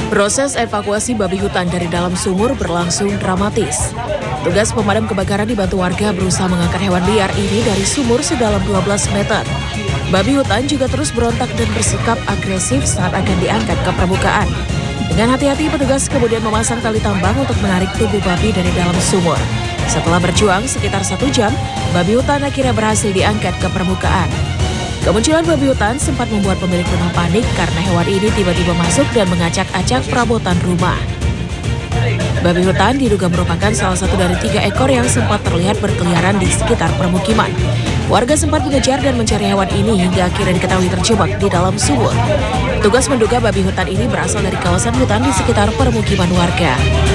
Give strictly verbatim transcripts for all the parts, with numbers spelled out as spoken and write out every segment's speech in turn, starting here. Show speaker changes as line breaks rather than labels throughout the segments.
Proses evakuasi babi hutan dari dalam sumur berlangsung dramatis. Tugas pemadam kebakaran dibantu warga berusaha mengangkat hewan liar ini dari sumur sedalam dua belas meter. Babi hutan juga terus berontak dan bersikap agresif saat akan diangkat ke permukaan. Dengan hati-hati, petugas kemudian memasang tali tambang untuk menarik tubuh babi dari dalam sumur. Setelah berjuang sekitar satu jam, babi hutan akhirnya berhasil diangkat ke permukaan. Kemunculan babi hutan sempat membuat pemilik rumah panik karena hewan ini tiba-tiba masuk dan mengacak-acak perabotan rumah. Babi hutan diduga merupakan salah satu dari tiga ekor yang sempat terlihat berkeliaran di sekitar permukiman. Warga sempat mengejar dan mencari hewan ini hingga akhirnya diketahui terjebak di dalam sumur. Petugas menduga babi hutan ini berasal dari kawasan hutan di sekitar permukiman warga.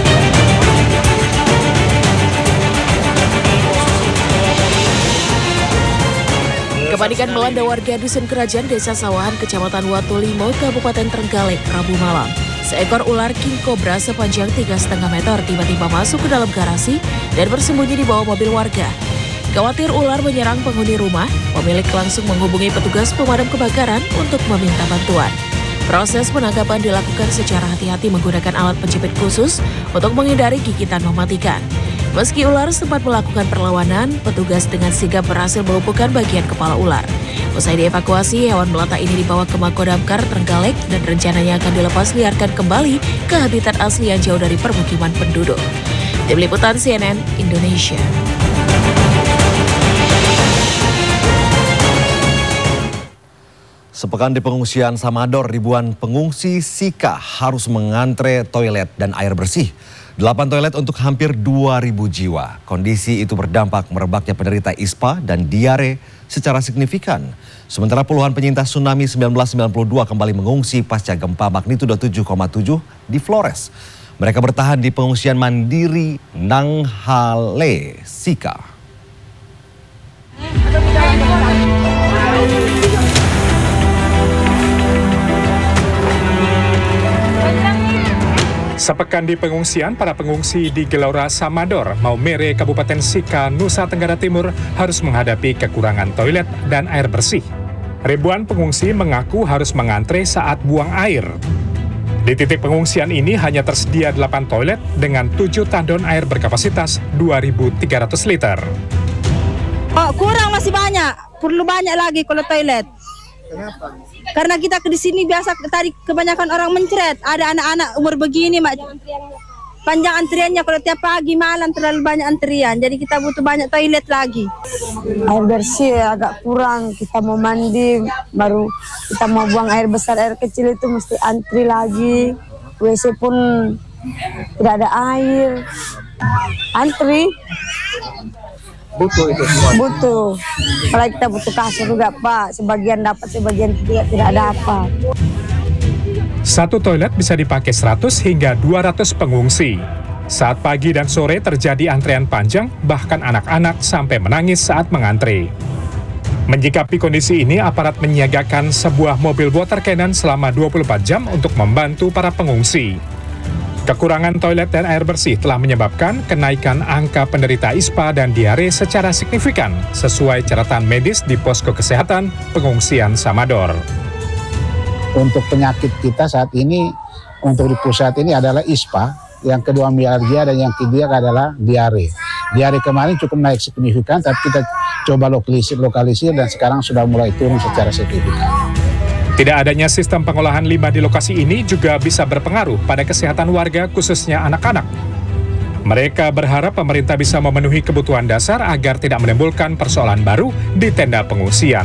Kepanikan melanda warga Dusun Kerajaan, Desa Sawahan, Kecamatan Watulimo, Kabupaten Trenggalek, Rabu malam. Seekor ular king cobra sepanjang tiga koma lima meter tiba-tiba masuk ke dalam garasi dan bersembunyi di bawah mobil warga. Khawatir ular menyerang penghuni rumah, pemilik langsung menghubungi petugas pemadam kebakaran untuk meminta bantuan. Proses penangkapan dilakukan secara hati-hati menggunakan alat penjepit khusus untuk menghindari gigitan mematikan. Meski ular sempat melakukan perlawanan, petugas dengan sigap berhasil melumpuhkan bagian kepala ular. Usai dievakuasi, hewan melata ini dibawa ke Makodamkar Trenggalek dan rencananya akan dilepas liarkan kembali ke habitat asli yang jauh dari permukiman penduduk. Tim Liputan C N N Indonesia.
Sepekan di pengungsian Samador, ribuan pengungsi Sika harus mengantre toilet dan air bersih. Delapan toilet untuk hampir dua ribu jiwa. Kondisi itu berdampak merebaknya penderita ispa dan diare secara signifikan. Sementara puluhan penyintas tsunami seribu sembilan ratus sembilan puluh dua kembali mengungsi pasca gempa magnitudo tujuh koma tujuh di Flores. Mereka bertahan di pengungsian mandiri Nanghale, Sika.
Sepekan di pengungsian, para pengungsi di Gelora Samador, Maumere, Kabupaten Sika, Nusa Tenggara Timur harus menghadapi kekurangan toilet dan air bersih. Ribuan pengungsi mengaku harus mengantre saat buang air. Di titik pengungsian ini hanya tersedia delapan toilet dengan tujuh tandon air berkapasitas dua ribu tiga ratus liter.
Oh, kurang masih banyak, perlu banyak lagi kalau toilet. Kenapa? Karena kita di sini biasa tadi kebanyakan orang mencret. Ada anak-anak umur begini, mak. Panjang antriannya kalau tiap pagi malam terlalu banyak antrian. Jadi kita butuh banyak toilet lagi.
Air bersih agak kurang. Kita mau mandi, baru kita mau buang air besar, air kecil itu mesti antri lagi. W C pun tidak ada air. Antri.
Butuh itu semua.
Butuh. Kalau kita butuh kasur juga, Pak. Sebagian dapat, sebagian tidak, tidak dapat.
Satu toilet bisa dipakai seratus hingga dua ratus pengungsi. Saat pagi dan sore terjadi antrean panjang, bahkan anak-anak sampai menangis saat mengantre. Menyikapi kondisi ini, aparat menyiagakan sebuah mobil water cannon selama dua puluh empat jam untuk membantu para pengungsi. Kekurangan toilet dan air bersih telah menyebabkan kenaikan angka penderita ispa dan diare secara signifikan sesuai catatan medis di posko kesehatan pengungsian Samador.
Untuk penyakit kita saat ini, untuk di pusat ini adalah ispa, yang kedua mialgia dan yang ketiga adalah diare. Diare kemarin cukup naik signifikan, tapi kita coba lokalisir, lokalisir dan sekarang sudah mulai turun secara signifikan.
Tidak adanya sistem pengolahan limbah di lokasi ini juga bisa berpengaruh pada kesehatan warga, khususnya anak-anak. Mereka berharap pemerintah bisa memenuhi kebutuhan dasar agar tidak menimbulkan persoalan baru di tenda pengungsian.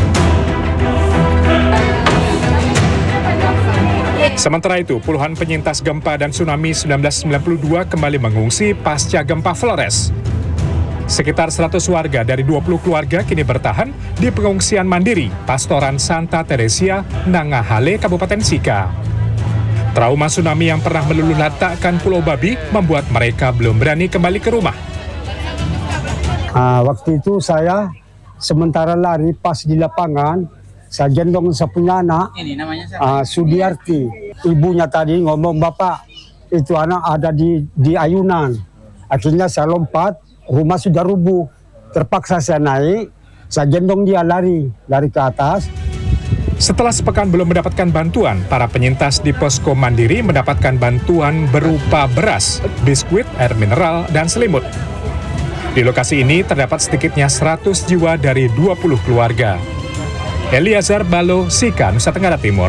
Sementara itu, puluhan penyintas gempa dan tsunami seribu sembilan ratus sembilan puluh dua kembali mengungsi pasca gempa Flores. Sekitar seratus warga dari dua puluh keluarga kini bertahan di pengungsian mandiri Pastoran Santa Teresia, Nanghale, Kabupaten Sika. Trauma tsunami yang pernah meluluh lantakkan Pulau Babi membuat mereka belum berani kembali ke rumah.
Uh, waktu itu saya sementara lari pas di lapangan, saya gendong saya punya anak, ini namanya uh, Sudiarti. Ibunya tadi ngomong, Bapak, itu anak ada di, di ayunan. Akhirnya saya lompat, rumah sudah rubuh. Terpaksa saya naik, saya gendong dia lari, lari ke atas.
Setelah sepekan belum mendapatkan bantuan, para penyintas di posko Mandiri mendapatkan bantuan berupa beras, biskuit, air mineral, dan selimut. Di lokasi ini terdapat sedikitnya seratus jiwa dari dua puluh keluarga. Eliazar Balo, Sika, Nusa Tenggara Timur.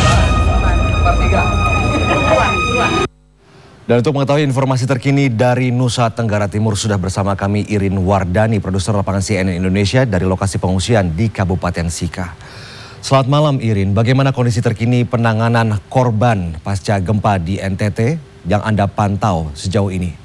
Dan untuk mengetahui informasi terkini dari Nusa Tenggara Timur sudah bersama kami Irin Wardani, produser lapangan C N N Indonesia dari lokasi pengungsian di Kabupaten Sika. Selamat malam Irin, bagaimana kondisi terkini penanganan korban pasca gempa di N T T yang Anda pantau sejauh ini?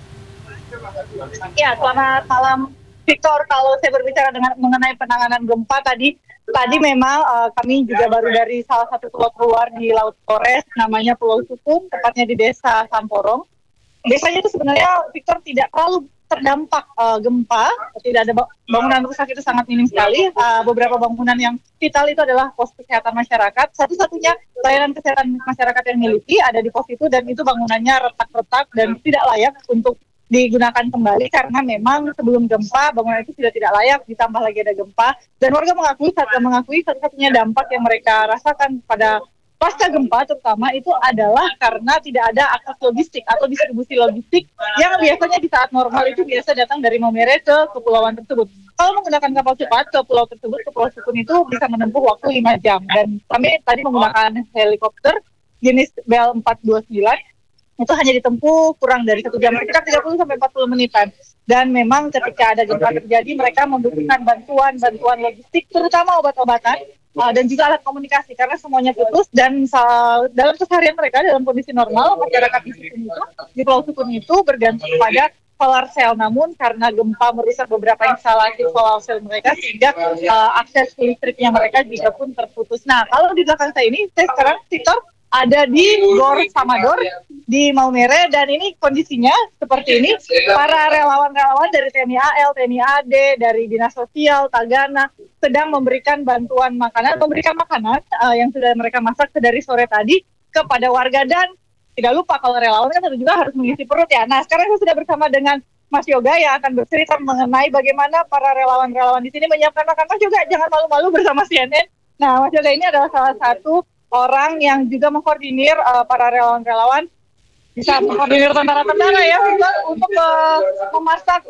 Ya, selamat malam Victor. Kalau saya berbicara dengan mengenai penanganan gempa tadi, tadi memang uh, kami juga baru dari salah satu pulau keluar di Laut Flores, namanya Pulau Sukun, tepatnya di Desa Samporong. Desanya itu sebenarnya Victor tidak terlalu terdampak uh, gempa, tidak ada bangunan rusak, itu sangat minim sekali. Uh, beberapa bangunan yang vital itu adalah pos kesehatan masyarakat. Satu-satunya layanan kesehatan masyarakat yang miliki ada di pos itu, dan itu bangunannya retak-retak dan tidak layak untuk digunakan kembali karena memang sebelum gempa bangunan itu sudah tidak layak, ditambah lagi ada gempa, dan warga mengakui mengakui satu-satunya dampak yang mereka rasakan pada pasca gempa terutama itu adalah karena tidak ada akses logistik atau distribusi logistik yang biasanya di saat normal itu biasa datang dari Maumere ke kepulauan tersebut. Kalau menggunakan kapal cepat ke pulau tersebut, ke Pulau Sukun itu bisa menempuh waktu lima jam, dan kami tadi menggunakan helikopter jenis Bell empat dua sembilan itu hanya ditempuh kurang dari satu jam, sekitar tiga puluh sampai empat puluh menitan. Dan memang ketika ada gempa terjadi, mereka membutuhkan bantuan-bantuan logistik, terutama obat-obatan, uh, dan juga alat komunikasi, karena semuanya putus, dan uh, dalam keseharian mereka, dalam kondisi normal, masyarakat di Sukun itu, di Pulau Sukun itu bergantung pada solar cell. Namun karena gempa merusak beberapa instalasi solar cell mereka, sehingga uh, akses listriknya mereka juga pun terputus. Nah, kalau di belakang saya ini, saya sekarang, Victor, ada di Gor Samador di Maumere, dan ini kondisinya seperti ini. Para relawan-relawan dari T N I A L, T N I A D, dari Dinas Sosial, Tagana sedang memberikan bantuan makanan, memberikan makanan uh, yang sudah mereka masak dari sore tadi kepada warga. Dan tidak lupa kalau relawan kan tentu juga harus mengisi perut ya. Nah, sekarang saya sudah bersama dengan Mas Yoga yang akan bercerita mengenai bagaimana para relawan-relawan di sini menyiapkan makan. Mas Yoga, jangan malu-malu bersama C N N. Nah, Mas Yoga ini adalah salah satu orang yang juga mengkoordinir uh, para relawan-relawan, bisa mengkoordinir tentara-tentara ya untuk, untuk uh, memasak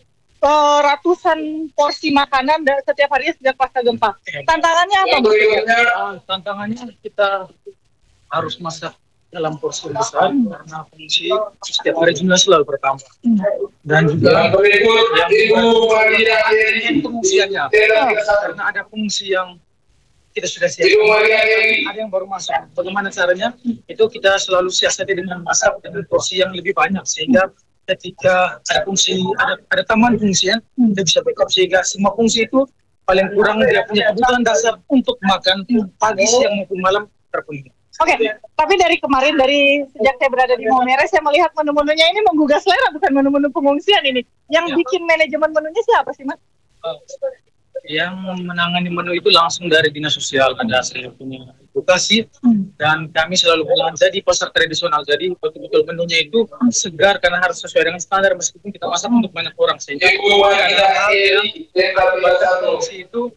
uh, ratusan porsi makanan setiap hari sejak pasca gempa. Tantangannya apa?
Uh, tantangannya kita harus masak dalam porsi besar hmm. karena fungsi setiap hari jumlah selalu bertambah. Hmm. Dan juga yang pengungsiannya, karena ada fungsi yang kita sudah siap, ada yang baru masuk. Bagaimana caranya? Itu kita selalu siasati dengan masak dengan porsi yang lebih banyak, sehingga ketika ada fungsi, ada, ada taman fungsian, kita bisa backup, sehingga semua fungsi itu paling kurang dia punya kebutuhan dasar untuk makan pagi, siang maupun malam terpenuhi.
Oke, okay. Tapi dari kemarin, dari sejak saya berada di Maumere, saya melihat menu-menunya ini menggugah selera, bukan menu-menu pengungsian ini. Yang ya. Bikin manajemen menunya siapa sih, Mas?
Uh, yang menangani menu itu langsung dari Dinas Sosial, ada saya punya edukasi, hmm. dan kami selalu belanja di pasar tradisional, jadi betul-betul menunya itu segar karena harus sesuai dengan standar meskipun kita masak hmm. untuk banyak orang, sehingga ada hal yang fungsi itu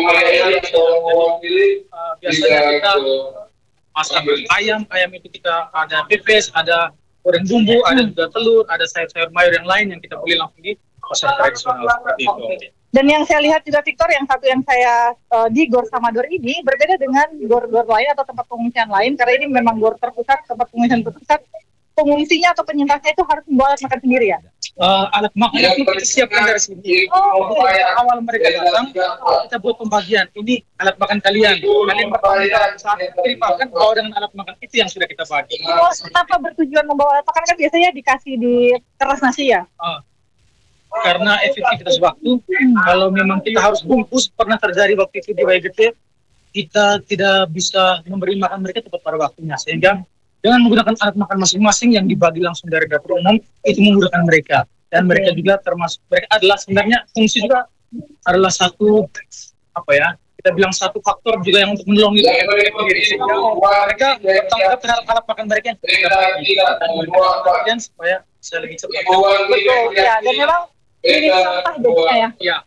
uh, biasanya kita masak ayam, ayam itu kita ada pepes, ada goreng bumbu, ada juga telur, ada sayur-sayur mayur yang lain yang kita beli langsung di pasar tradisional seperti itu.
Dan yang saya lihat juga Victor, yang satu yang saya uh, di Gor Samador ini berbeda dengan gor-gor lain atau tempat pengungsian lain, karena ini memang gor terpusat, tempat pengungsian terpusat. Pengungsinya atau penyintasnya itu harus membawa alat makan sendiri ya?
Uh, alat makan itu kita siapkan dari sini. Oh, okay. Awal mereka datang, kita buat pembagian. Ini alat makan kalian. Kalian bertanggung saat terima kan bawa dengan alat makan itu yang sudah kita bagi.
Oh, kenapa bertujuan membawa alat makan? Kan biasanya dikasih di keras nasi ya?
Uh. Karena efektivitas waktu, hmm. kalau memang kita harus bungkus, pernah terjadi waktu itu di W G T, kita tidak bisa memberi makan mereka tepat pada waktunya, sehingga dengan menggunakan alat makan masing-masing yang dibagi langsung dari dapur umum, itu memudahkan mereka. Dan mereka juga termasuk, mereka adalah sebenarnya fungsi juga adalah satu, apa ya, kita bilang satu faktor juga yang untuk menolong itu, sehingga mereka bertanggung terhadap alat makan mereka yang kita bagi, dan supaya bisa lebih cepat.
Betul, ya, dan memang ini sampah jadinya ya.
Ya.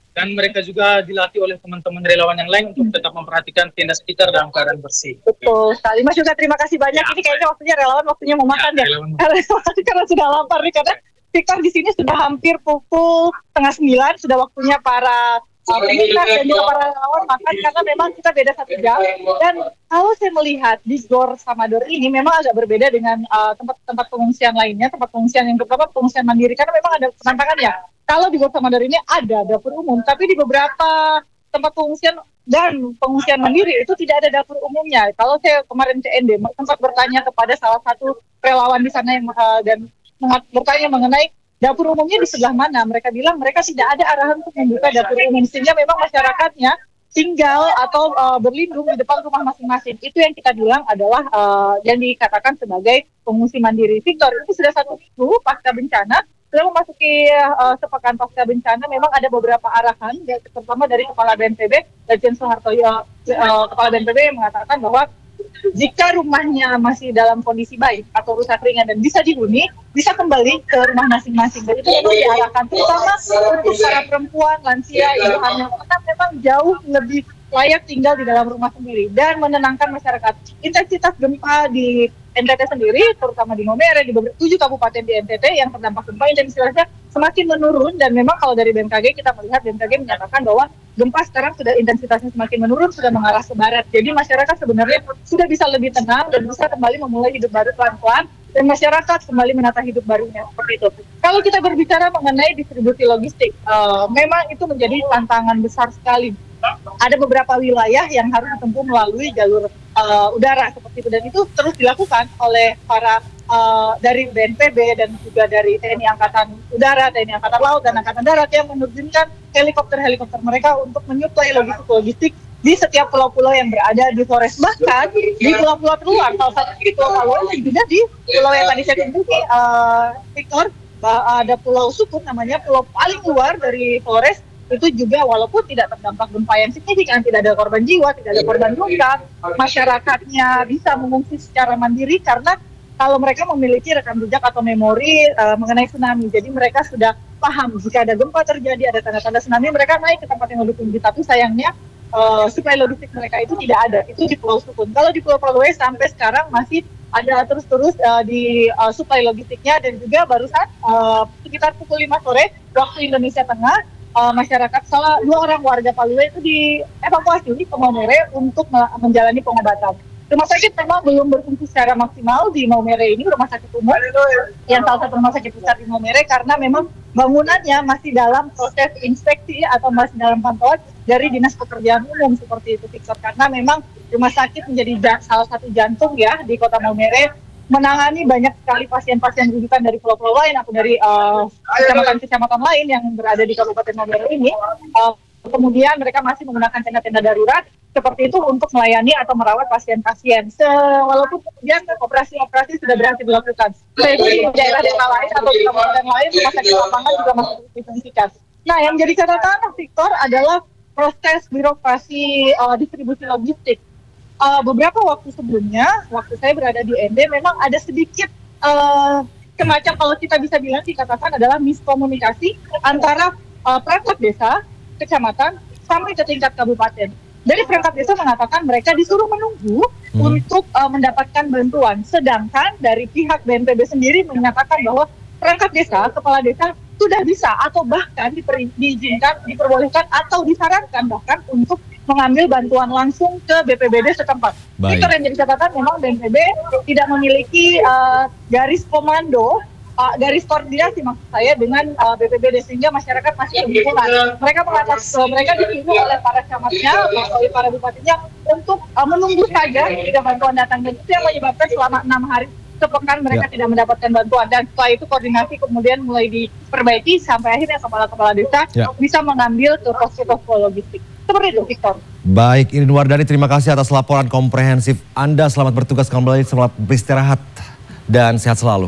Dan mereka juga dilatih oleh teman-teman relawan yang lain untuk tetap memperhatikan tenda sekitar dalam keadaan bersih.
Betul sekali. Mas juga terima kasih banyak. Ya. Ini kayaknya waktunya relawan waktunya mau makan ya. ya. Karena, karena sudah lapar nih. Karena Victor di sini sudah hampir pukul setengah sembilan. Sudah waktunya para penyintas dan juga para relawan makan karena memang kita beda satu jam. Dan kalau saya melihat di Gor Samador ini memang agak berbeda dengan uh, tempat-tempat pengungsian lainnya, tempat pengungsian yang beberapa pengungsian mandiri karena memang ada tantangannya. Kalau di Gor Samador ini ada dapur umum, tapi di beberapa tempat pengungsian dan pengungsian mandiri itu tidak ada dapur umumnya. Kalau saya kemarin ke N D sempat bertanya kepada salah satu relawan di sana yang uh, dan bertanya mengenai dapur umumnya di sebelah mana? Mereka bilang mereka tidak ada arahan untuk membuka dapur umum, sehingga memang masyarakatnya tinggal atau uh, berlindung di depan rumah masing-masing. Itu yang kita bilang adalah uh, yang dikatakan sebagai pengungsi mandiri. Victor, itu sudah satu minggu pasca bencana, sudah memasuki uh, sepekan pasca bencana, memang ada beberapa arahan, terutama dari Kepala B N P B, Lejen Soeharto, uh, uh, Kepala B N P B yang mengatakan bahwa jika rumahnya masih dalam kondisi baik atau rusak ringan dan bisa dihuni, bisa kembali ke rumah masing-masing. Dan itu memang diarahkan terutama untuk para perempuan, lansia, ibu hamil, karena memang jauh lebih layak tinggal di dalam rumah sendiri dan menenangkan masyarakat. Intensitas gempa di N T T sendiri, terutama di Maumere, di beberapa tujuh kabupaten di N T T yang terdampak gempa, intensitasnya semakin menurun. Dan memang kalau dari B M K G kita melihat, B M K G menyatakan bahwa gempa sekarang sudah intensitasnya semakin menurun, sudah mengarah ke barat. Jadi masyarakat sebenarnya sudah bisa lebih tenang dan bisa kembali memulai hidup baru pelan-pelan dan masyarakat kembali menata hidup barunya seperti itu. Kalau kita berbicara mengenai distribusi logistik, uh, memang itu menjadi tantangan besar sekali. Ada beberapa wilayah yang harus ditempuh melalui jalur uh, udara seperti itu, dan itu terus dilakukan oleh para uh, dari B N P B dan juga dari T N I Angkatan Udara, T N I Angkatan Laut, dan Angkatan Darat yang menerjunkan helikopter-helikopter mereka untuk menyuplai logistik-logistik di setiap pulau-pulau yang berada di Flores. Bahkan di pulau-pulau terluar, salah satu di Pulau Paluan dan juga di pulau yang tadi saya tunjuki, uh, Victor, ada Pulau Sukun namanya, pulau paling luar dari Flores. Itu juga walaupun tidak terdampak gempa yang signifikan, tidak ada korban jiwa, tidak ada korban luka, masyarakatnya bisa mengungsi secara mandiri karena kalau mereka memiliki rekam jejak atau memori uh, mengenai tsunami. Jadi mereka sudah paham jika ada gempa terjadi, ada tanda-tanda tsunami, mereka naik ke tempat yang lebih tinggi. Tapi sayangnya uh, suplai logistik mereka itu tidak ada. Itu di Pulau Sukun. Kalau di Pulau Paluwe sampai sekarang masih ada terus-terus uh, di uh, suplai logistiknya, dan juga barusan uh, sekitar pukul lima sore waktu Indonesia Tengah, Uh, masyarakat salah dua orang warga Paluwe itu dievakuasi ke Maumere untuk me- menjalani pengobatan. Rumah sakit memang belum berfungsi secara maksimal di Maumere ini, rumah sakit umum yang salah satu rumah sakit besar di Maumere, karena memang bangunannya masih dalam proses inspeksi atau masih dalam pantauan dari Dinas Pekerjaan Umum seperti itu, Victor. Karena memang rumah sakit menjadi jan- salah satu jantung ya di Kota Maumere, menangani banyak sekali pasien-pasien rujukan dari pulau-pulau lain atau dari uh, kecamatan-kecamatan lain yang berada di Kabupaten Maumere ini. Uh, kemudian mereka masih menggunakan tenda-tenda darurat seperti itu untuk melayani atau merawat pasien-pasien. Se- walaupun kemudian operasi-operasi sudah berhasil dilakukan. Di daerah-daerah lain atau di kabupaten lain, rumah sakit lapangan juga masih difungsikan. Nah, yang jadi catatan, Victor, adalah proses birokrasi uh, distribusi logistik. Uh, beberapa waktu sebelumnya, waktu saya berada di N D, memang ada sedikit uh, semacam, kalau kita bisa bilang dikatakan adalah miskomunikasi antara uh, perangkat desa, kecamatan, sampai ke tingkat kabupaten. Dari perangkat desa mengatakan mereka disuruh menunggu hmm. untuk uh, mendapatkan bantuan, sedangkan dari pihak B N P B sendiri menyatakan bahwa perangkat desa, kepala desa sudah bisa atau bahkan diper- diizinkan, diperbolehkan atau disarankan bahkan untuk mengambil bantuan langsung ke B P B D setempat. Itu yang jadi catatan, memang B N P B tidak memiliki uh, garis komando, uh, garis koordinasi maksud saya dengan uh, B P B D, sehingga masyarakat masih kebingungan. Mereka mengatakan uh, mereka disuruh oleh para camatnya, oleh para bupatinya untuk uh, menunggu saja jika bantuan datang, dan itu yang menyebabkan selama enam hari sepekan mereka ya. tidak mendapatkan bantuan, dan setelah itu koordinasi kemudian mulai diperbaiki sampai akhirnya kepala-kepala desa ya. bisa mengambil ke posko-posko logistik. Seperti itu, Victor.
Baik, Irin Wardani, terima kasih atas laporan komprehensif Anda. Selamat bertugas kembali, selamat beristirahat, dan sehat selalu.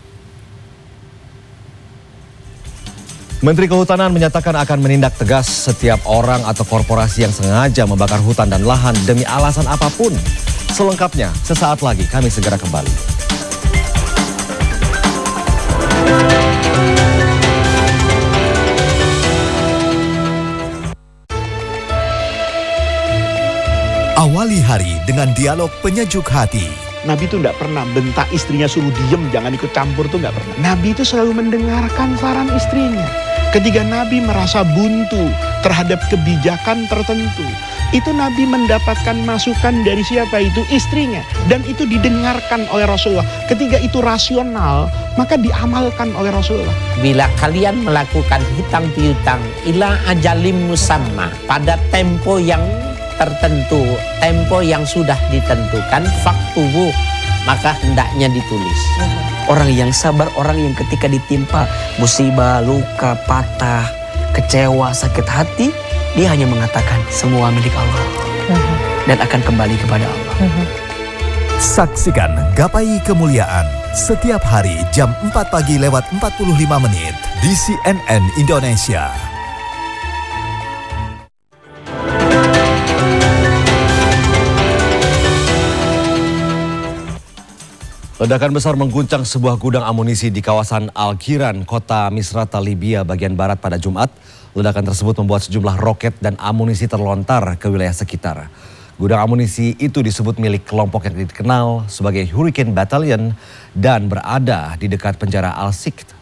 Menteri Kehutanan menyatakan akan menindak tegas setiap orang atau korporasi yang sengaja membakar hutan dan lahan demi alasan apapun. Selengkapnya, sesaat lagi kami segera kembali.
Awali hari dengan dialog penyejuk hati.
Nabi itu tidak pernah bentak istrinya suruh diem, jangan ikut campur, itu nggak pernah. Nabi itu selalu mendengarkan saran istrinya. Ketika Nabi merasa buntu terhadap kebijakan tertentu, itu Nabi mendapatkan masukan dari siapa itu? Istrinya. Dan itu didengarkan oleh Rasulullah. Ketika itu rasional, maka diamalkan oleh Rasulullah.
Bila kalian melakukan hutang piutang ila ajalim musamma, pada tempo yang tertentu, tempo yang sudah ditentukan, faktubu, maka hendaknya ditulis.
Orang yang sabar, orang yang ketika ditimpa musibah, luka, patah, kecewa, sakit hati, dia hanya mengatakan semua milik Allah dan akan kembali kepada Allah.
Saksikan Gapai Kemuliaan setiap hari jam empat pagi lewat empat puluh lima menit di C N N Indonesia.
Ledakan besar mengguncang sebuah gudang amunisi di kawasan Al-Kiran, kota Misrata, Libya bagian barat pada Jumat. Ledakan tersebut membuat sejumlah roket dan amunisi terlontar ke wilayah sekitar. Gudang amunisi itu disebut milik kelompok yang dikenal sebagai Hurricane Battalion dan berada di dekat penjara Al-Sikt.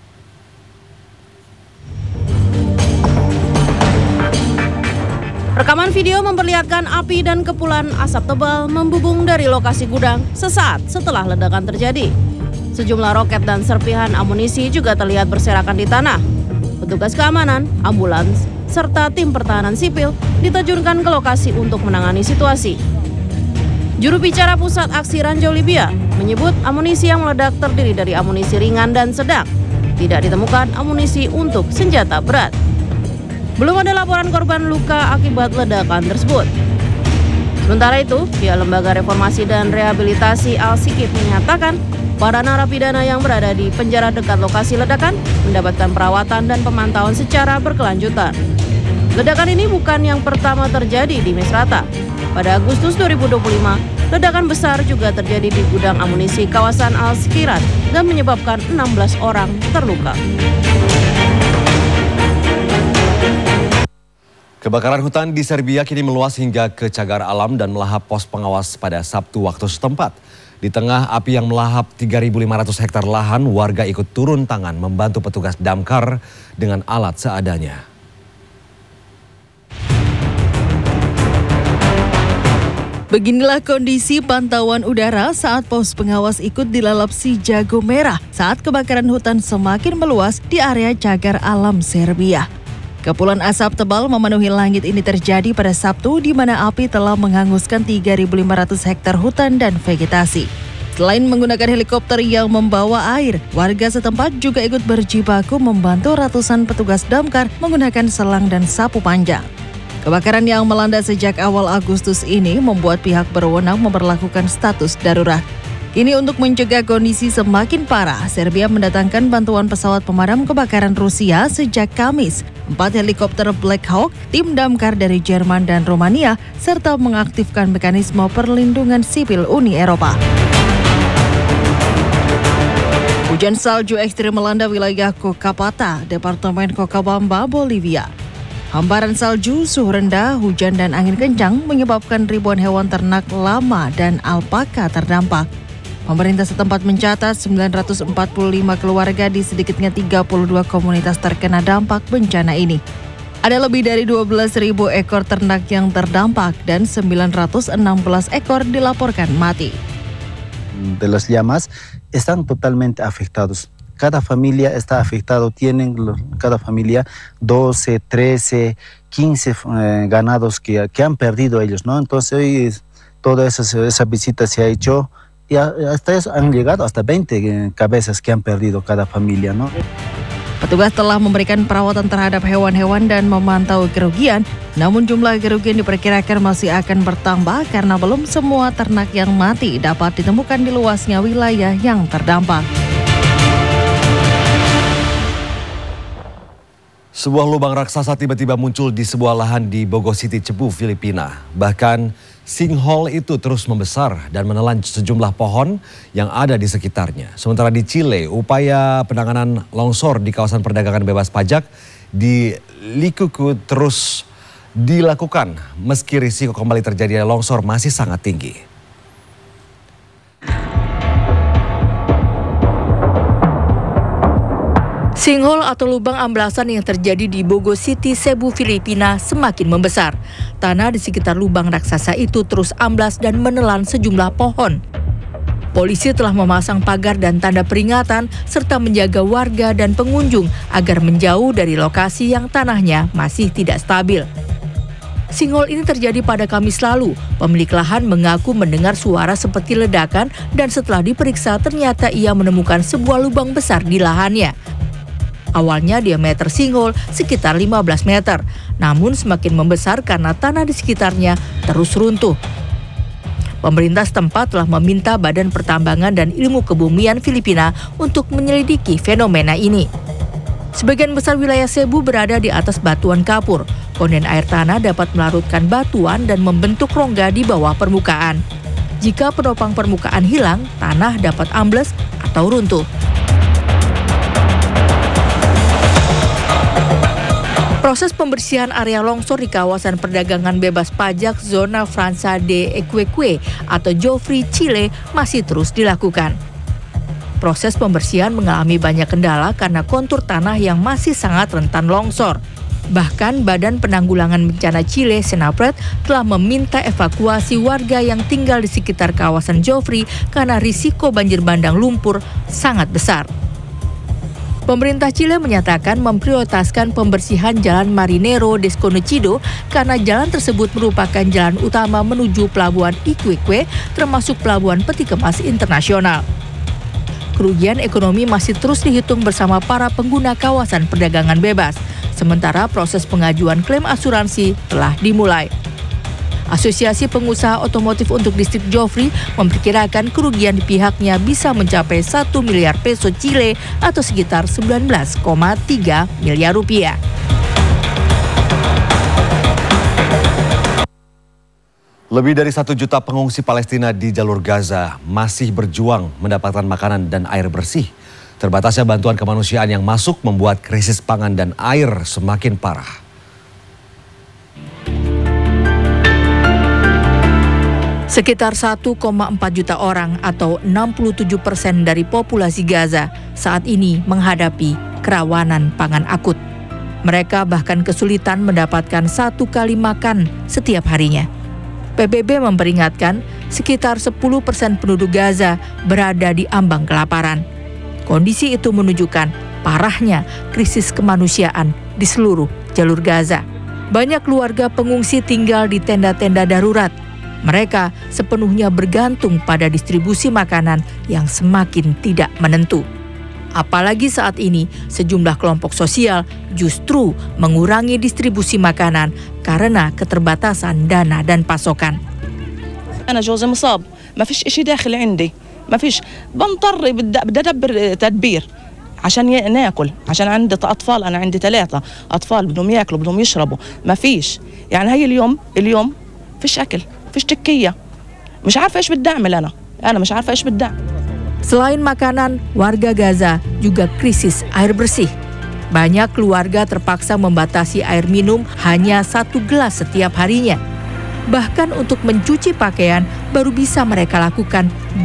Rekaman video memperlihatkan api dan kepulan asap tebal membubung dari lokasi gudang sesaat setelah ledakan terjadi. Sejumlah roket dan serpihan amunisi juga terlihat berserakan di tanah. Petugas keamanan, ambulans, serta tim pertahanan sipil diterjunkan ke lokasi untuk menangani situasi. Juru bicara Pusat Aksi Ranjau Libya menyebut amunisi yang meledak terdiri dari amunisi ringan dan sedang. Tidak ditemukan amunisi untuk senjata berat. Belum ada laporan korban luka akibat ledakan tersebut. Sementara itu, pihak Lembaga Reformasi dan Rehabilitasi Al-Sikit menyatakan para narapidana yang berada di penjara dekat lokasi ledakan mendapatkan perawatan dan pemantauan secara berkelanjutan. Ledakan ini bukan yang pertama terjadi di Misrata. Pada Agustus dua ribu dua puluh lima, ledakan besar juga terjadi di gudang amunisi kawasan Al-Sikirat dan menyebabkan enam belas orang terluka.
Kebakaran hutan di Serbia kini meluas hingga ke cagar alam dan melahap pos pengawas pada Sabtu waktu setempat. Di tengah api yang melahap tiga ribu lima ratus hektar lahan, warga ikut turun tangan membantu petugas damkar dengan alat seadanya.
Beginilah kondisi pantauan udara saat pos pengawas ikut dilalap si jago merah saat kebakaran hutan semakin meluas di area cagar alam Serbia. Kepulan asap tebal memenuhi langit ini terjadi pada Sabtu di mana api telah menghanguskan tiga ribu lima ratus hektar hutan dan vegetasi. Selain menggunakan helikopter yang membawa air, warga setempat juga ikut berjibaku membantu ratusan petugas damkar menggunakan selang dan sapu panjang. Kebakaran yang melanda sejak awal Agustus ini membuat pihak berwenang memperlakukan status darurat. Ini untuk mencegah kondisi semakin parah, Serbia mendatangkan bantuan pesawat pemadam kebakaran Rusia sejak Kamis, empat helikopter Black Hawk, tim damkar dari Jerman dan Romania, serta mengaktifkan mekanisme perlindungan sipil Uni Eropa. Hujan salju ekstrim melanda wilayah Cochabamba, Departemen Cochabamba, Bolivia. Hamparan salju, suhu rendah, hujan dan angin kencang menyebabkan ribuan hewan ternak lama dan alpaka terdampak. Pemerintah setempat mencatat sembilan ratus empat puluh lima keluarga di sedikitnya tiga puluh dua komunitas terkena dampak bencana ini. Ada lebih dari dua belas ribu ekor ternak yang terdampak dan sembilan ratus enam belas ekor dilaporkan mati.
De las llamas están totalmente afectados. Cada familia está afectado, tienen cada familia doce, trece, quince eh, ganados que, que han perdido ellos, ¿no? Entonces hoy toda esa, esa visita se ha hecho. Y hasta eso han llegado hasta veinte cabezas que han perdido cada familia, ¿no?
Petugas telah memberikan perawatan terhadap hewan-hewan dan memantau kerugian, namun jumlah kerugian diperkirakan masih akan bertambah karena belum semua ternak yang mati dapat ditemukan di luasnya wilayah yang terdampak.
Sebuah lubang raksasa tiba-tiba muncul di sebuah lahan di Bogo City, Cebu, Filipina. Bahkan sinkhole itu terus membesar dan menelan sejumlah pohon yang ada di sekitarnya. Sementara di Chile, upaya penanganan longsor di kawasan perdagangan bebas pajak di Likuku terus dilakukan meski risiko kembali terjadinya longsor masih sangat tinggi.
Sinkhole atau lubang amblasan yang terjadi di Bogo City, Cebu, Filipina semakin membesar. Tanah di sekitar lubang raksasa itu terus amblas dan menelan sejumlah pohon. Polisi telah memasang pagar dan tanda peringatan serta menjaga warga dan pengunjung agar menjauh dari lokasi yang tanahnya masih tidak stabil. Sinkhole ini terjadi pada Kamis lalu. Pemilik lahan mengaku mendengar suara seperti ledakan dan setelah diperiksa ternyata ia menemukan sebuah lubang besar di lahannya. Awalnya diameter sinkhole sekitar lima belas meter, namun semakin membesar karena tanah di sekitarnya terus runtuh. Pemerintah setempat telah meminta Badan Pertambangan dan Ilmu Kebumian Filipina untuk menyelidiki fenomena ini. Sebagian besar wilayah Cebu berada di atas batuan kapur. Kondens air tanah dapat melarutkan batuan dan membentuk rongga di bawah permukaan. Jika penopang permukaan hilang, tanah dapat ambles atau runtuh. Proses pembersihan area longsor di kawasan perdagangan bebas pajak zona França de Iquique atau Joffre, Chile masih terus dilakukan. Proses pembersihan mengalami banyak kendala karena kontur tanah yang masih sangat rentan longsor. Bahkan Badan Penanggulangan Bencana Chile, Senapred, telah meminta evakuasi warga yang tinggal di sekitar kawasan Joffre karena risiko banjir bandang lumpur sangat besar. Pemerintah Chile menyatakan memprioritaskan pembersihan Jalan Marinero Desconocido karena jalan tersebut merupakan jalan utama menuju Pelabuhan Iquique, termasuk Pelabuhan Peti Kemas Internasional. Kerugian ekonomi masih terus dihitung bersama para pengguna kawasan perdagangan bebas, sementara proses pengajuan klaim asuransi telah dimulai. Asosiasi Pengusaha Otomotif untuk Distrik Joffre memperkirakan kerugian di pihaknya bisa mencapai satu miliar peso Chile atau sekitar sembilan belas koma tiga miliar rupiah.
Lebih dari satu juta pengungsi Palestina di jalur Gaza masih berjuang mendapatkan makanan dan air bersih. Terbatasnya bantuan kemanusiaan yang masuk membuat krisis pangan dan air semakin parah.
Sekitar satu koma empat juta orang atau enam puluh tujuh persen dari populasi Gaza saat ini menghadapi kerawanan pangan akut. Mereka bahkan kesulitan mendapatkan satu kali makan setiap harinya. P B B memperingatkan sekitar sepuluh persen penduduk Gaza berada di ambang kelaparan. Kondisi itu menunjukkan parahnya krisis kemanusiaan di seluruh jalur Gaza. Banyak keluarga pengungsi tinggal di tenda-tenda darurat. Mereka sepenuhnya bergantung pada distribusi makanan yang semakin tidak menentu. Apalagi saat ini sejumlah kelompok sosial justru mengurangi distribusi makanan karena keterbatasan dana dan pasokan.
أنا جوزي مصاب ما فيش إشي داخل عندي ما فيش بنضطر بدي أدبر تدبير عشان ناكل عشان عندي أطفال أنا عندي ثلاثة أطفال بدهم ياكلوا بدهم يشربوا ما فيش يعني هي اليوم اليوم فيش أكل فيش تكية مش عارفة إيش بدي أعمل أنا أنا مش عارفة إيش بدي أعمل.
Selain makanan, warga Gaza juga krisis air bersih. Banyak keluarga terpaksa membatasi air minum hanya satu gelas setiap harinya. Bahkan untuk mencuci pakaian baru bisa mereka lakukan